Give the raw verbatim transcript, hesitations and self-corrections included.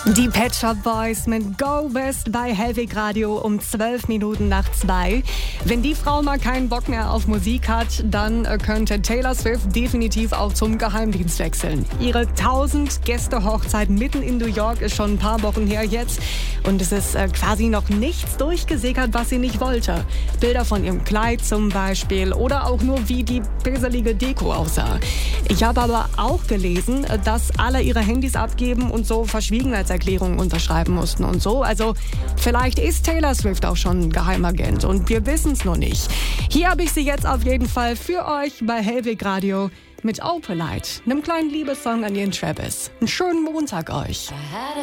Die Pet Shop Boys mit Go West bei Hellweg Radio um zwölf Minuten nach zwei. Wenn die Frau mal keinen Bock mehr auf Musik hat, dann äh, könnte Taylor Swift definitiv auch zum Geheimdienst wechseln. Ihre tausend-Gäste-Hochzeit mitten in New York ist schon ein paar Wochen her jetzt. Und es ist äh, quasi noch nichts durchgesickert, was sie nicht wollte. Bilder von ihrem Kleid zum Beispiel oder auch nur, wie die peselige Deko aussah. Ich habe aber auch gelesen, dass alle ihre Handys abgeben und so Verschwiegenheitserklärungen unterschreiben mussten und so. Also vielleicht ist Taylor Swift auch schon ein Geheimagent und wir wissen es noch nicht. Hier habe ich sie jetzt auf jeden Fall für euch bei Hellweg Radio mit Opalite, einem kleinen Liebessong an ihren Travis. Einen schönen Montag euch.